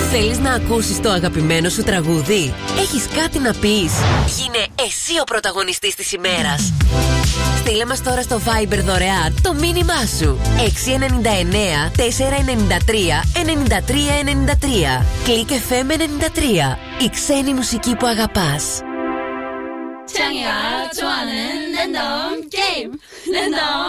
Θέλεις να ακούσεις το αγαπημένο σου τραγούδι? Έχεις κάτι να πεις? Γίνε εσύ ο πρωταγωνιστής της ημέρας. Στείλε μας τώρα στο Viber δωρεάν το μήνυμά σου. 699 493 93 93. Κλικ FM 93. Η ξένη μουσική που αγαπάς. 창이가 좋아하는 랜덤 게임 랜덤